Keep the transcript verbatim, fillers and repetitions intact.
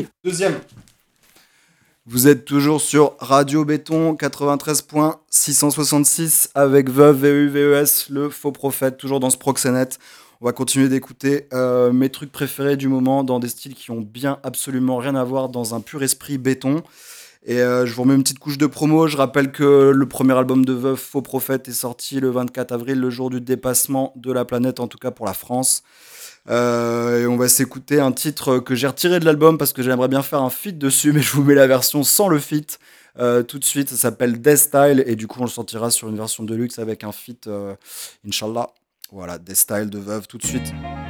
Oui. Deuxième. Vous êtes toujours sur Radio Béton quatre-vingt-treize six cent soixante-six avec Veuve, V U V E S, le faux prophète, toujours dans ce proxénète. On va continuer d'écouter euh, mes trucs préférés du moment dans des styles qui ont bien absolument rien à voir, dans un pur esprit béton. Et euh, je vous remets une petite couche de promo. Je rappelle que le premier album de Veuve, Faux Prophète, est sorti le vingt-quatre avril, le jour du dépassement de la planète, en tout cas pour la France. Euh, et on va s'écouter un titre que j'ai retiré de l'album parce que j'aimerais bien faire un feat dessus, mais je vous mets la version sans le feat euh, tout de suite. Ça s'appelle Death Style et du coup on le sortira sur une version de luxe avec un feat, euh, Inch'Allah. Voilà, Death Style de Veuve tout de suite.